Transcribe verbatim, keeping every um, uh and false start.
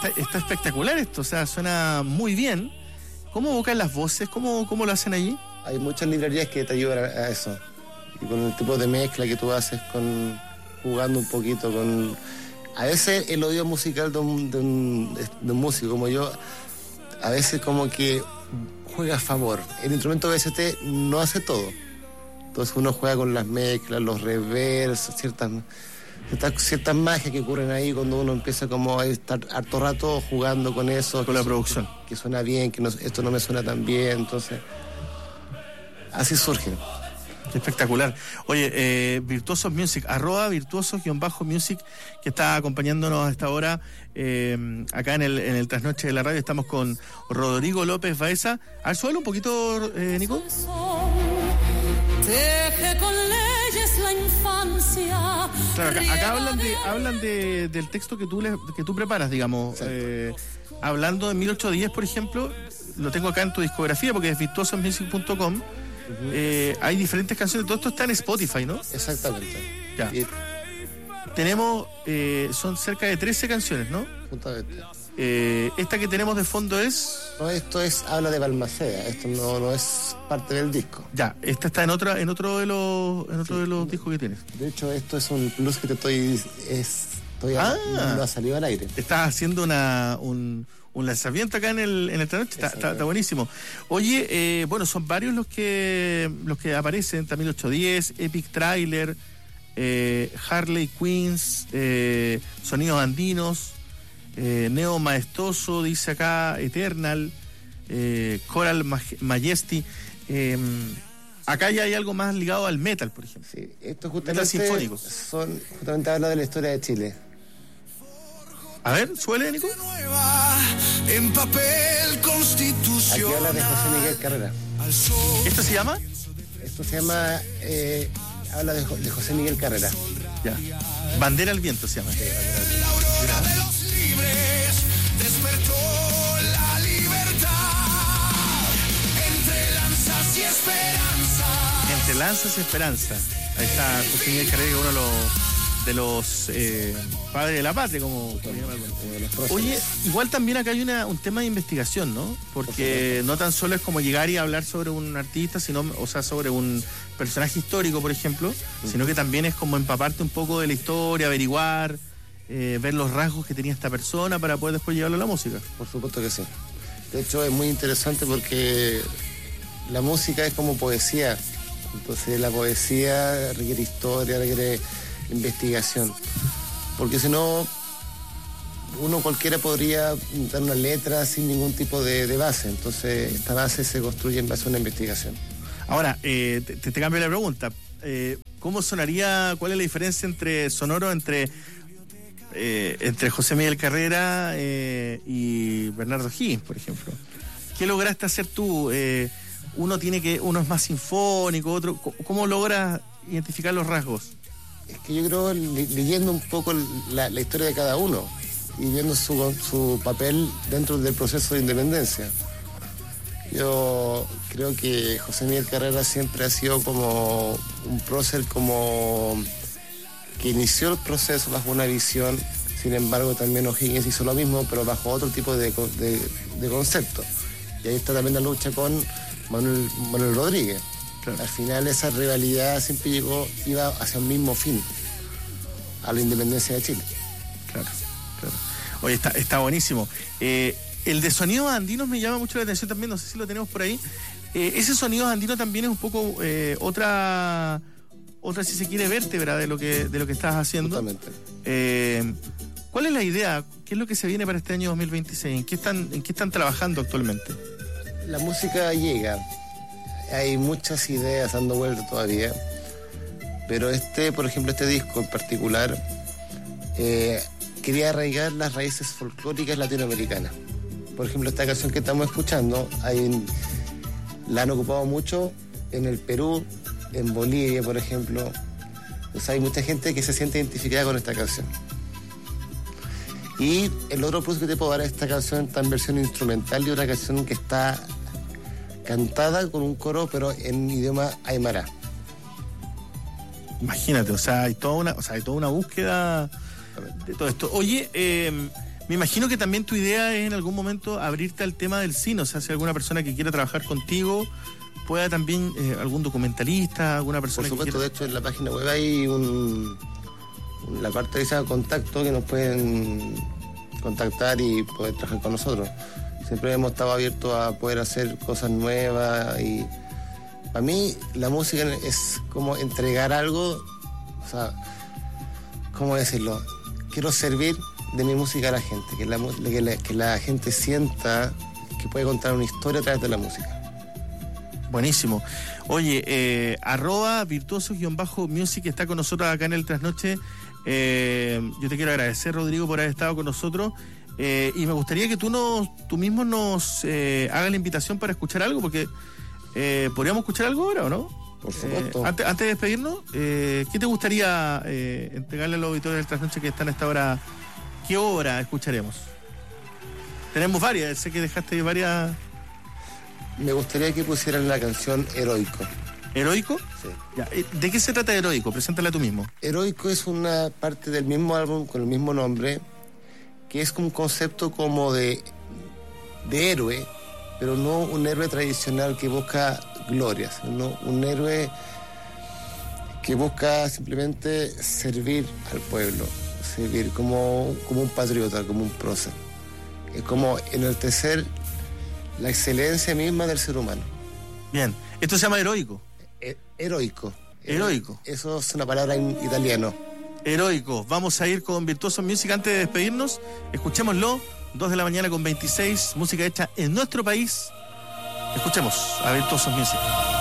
está, está espectacular esto, o sea, suena muy bien. ¿Cómo evocan las voces? ¿Cómo, cómo lo hacen allí? Hay muchas librerías que te ayudan a, a eso. Y con el tipo de mezcla que tú haces, con jugando un poquito con... A veces el oído musical de un, de un, de un músico como yo, a veces como que juega a favor. El instrumento V S T no hace todo. Entonces uno juega con las mezclas, los reverbs, ciertas, ciertas, ciertas magias que ocurren ahí cuando uno empieza como a estar harto rato jugando con eso. Con la producción. Que, que suena bien, que no, esto no me suena tan bien, entonces así surgen. Espectacular. Oye, eh, Virtuosos Music, arroba virtuosos-music, que está acompañándonos a esta hora eh, acá en el, en el Trasnoche de la Radio. Estamos con Rodrigo López Baeza. Al suelo un poquito, eh, Nico. Teje con leyes la infancia. Claro, acá, acá hablan de hablan de, del texto que tú le, que tú preparas, digamos. Eh, hablando de mil ochocientos diez, por ejemplo, lo tengo acá en tu discografía porque es virtuosos music punto com. Uh-huh. Eh, hay diferentes canciones, todo esto está en Spotify, ¿no? Exactamente. Ya. Y... Tenemos, eh, son cerca de trece canciones, ¿no? Justamente. Eh, esta que tenemos de fondo es... No, esto es habla de Balmaceda, esto no, no es parte del disco. Ya, esta está en otra, en otro de los, en otro sí. de los discos que tienes. De hecho, esto es un plus que te estoy, es, estoy ah, a, no ha salido al aire. Estás haciendo una, un, un lanzamiento acá en el, en el Trasnoche, está, está, está buenísimo. Oye, eh, bueno, son varios los que, los que aparecen, también ochocientos diez, Epic Trailer, eh, Harley Queens, eh, Sonidos Andinos. Eh, Neo Maestoso, dice acá, Eternal, eh, Coral Maj- Majesty. Eh, acá ya hay algo más ligado al metal, por ejemplo. Sí, esto justamente metal sinfónicos. Son, justamente habla de la historia de Chile. A ver, suele, Nico. En papel constitucional. Aquí habla de José Miguel Carrera. ¿Esto se llama? Esto se llama, eh, habla de, de José Miguel Carrera. Ya. Bandera al viento se llama. Sí, Bandera al viento. Despertó la libertad entre lanzas y esperanza. Entre lanzas y esperanza. Ahí está José Miguel Carrera, que es uno de los, de los eh, padres de la patria, como, como llaman algunos. Oye, igual también acá hay una, un tema de investigación, ¿no? Porque no tan solo es como llegar y hablar sobre un artista, sino, o sea, sobre un personaje histórico, por ejemplo, uh-huh. sino que también es como empaparte un poco de la historia, averiguar. Eh, ver los rasgos que tenía esta persona para poder después llevarlo a la música. Por supuesto que sí. De hecho es muy interesante porque la música es como poesía. Entonces la poesía requiere historia, requiere investigación. Porque si no, uno cualquiera podría dar una letra sin ningún tipo de, de base. Entonces esta base se construye en base a una investigación. Ahora, eh, te, te cambio la pregunta. Eh, ¿Cómo sonaría, cuál es la diferencia entre sonoro entre... Eh, entre José Miguel Carrera eh, y Bernardo Higgins, por ejemplo? ¿Qué lograste hacer tú? Eh, uno tiene que, uno es más sinfónico, otro. ¿Cómo logras identificar los rasgos? Es que yo creo le, leyendo un poco la, la historia de cada uno y viendo su, su papel dentro del proceso de independencia. Yo creo que José Miguel Carrera siempre ha sido como un prócer como que inició el proceso bajo una visión. Sin embargo, también O'Higgins hizo lo mismo, pero bajo otro tipo de, de, de concepto. Y ahí está también la lucha con Manuel, Manuel Rodríguez. Claro. Al final esa rivalidad siempre llegó, iba hacia un mismo fin, a la independencia de Chile. Claro, claro. Oye, está, está buenísimo. Eh, el de Sonidos Andinos me llama mucho la atención también, no sé si lo tenemos por ahí. Eh, ese Sonidos Andinos también es un poco eh, otra... otra, si se quiere, vértebra de lo que de lo que estás haciendo. Justamente. Eh, ¿Cuál es la idea? ¿Qué es lo que se viene para este año dos mil veintiséis? ¿En qué están, en qué están trabajando actualmente? La música llega. Hay muchas ideas dando vuelta todavía. Pero este, por ejemplo, este disco en particular, eh, quería arraigar las raíces folclóricas latinoamericanas. Por ejemplo, esta canción que estamos escuchando, hay, la han ocupado mucho en el Perú, en Bolivia, por ejemplo. O sea, hay mucha gente que se siente identificada con esta canción. Y el otro plus que te puedo dar es esta canción está en versión instrumental y otra canción que está cantada con un coro, pero en idioma aymara. Imagínate, o sea, hay toda una, o sea, hay toda una búsqueda de todo esto. Oye, eh, Me imagino que también tu idea es en algún momento abrirte al tema del cine, o sea, si alguna persona que quiera trabajar contigo pueda también, eh, algún documentalista, alguna persona Por supuesto, que de hecho en la página web hay un, la parte de ese contacto que nos pueden contactar y poder trabajar con nosotros. Siempre hemos estado abiertos a poder hacer cosas nuevas y para mí la música es como entregar algo, o sea, ¿cómo decirlo? Quiero servir de mi música a la gente, que la, que la, que la gente sienta que puede contar una historia a través de la música. Buenísimo. Oye, eh, arroba virtuosos-music está con nosotros acá en el Trasnoche. Eh, yo te quiero agradecer, Rodrigo, por haber estado con nosotros. Eh, y me gustaría que tú nos, tú mismo nos eh, hagas la invitación para escuchar algo, porque eh, ¿podríamos escuchar algo ahora o no? Por supuesto. Eh, antes, antes de despedirnos, eh, ¿qué te gustaría eh, entregarle a los auditores del Trasnoche que están a esta hora? ¿Qué obra escucharemos? Tenemos varias, sé que dejaste varias. Me gustaría que pusieran la canción Heroico. ¿Heroico? Sí. Ya, ¿de qué se trata Heroico? Preséntala tú mismo. Heroico es una parte del mismo álbum con el mismo nombre, que es un concepto como de, de héroe, pero no un héroe tradicional que busca gloria, sino un héroe que busca simplemente servir al pueblo, servir como, como un patriota, como un prócer. Es como enaltecer la excelencia misma del ser humano. Bien, esto se llama Heroico. He- heroico. Heroico. Eso es una palabra en italiano. Heroico. Vamos a ir con Virtuosos Music antes de despedirnos. Escuchémoslo. dos de la mañana con veintiséis. Música hecha en nuestro país. Escuchemos a Virtuosos Music.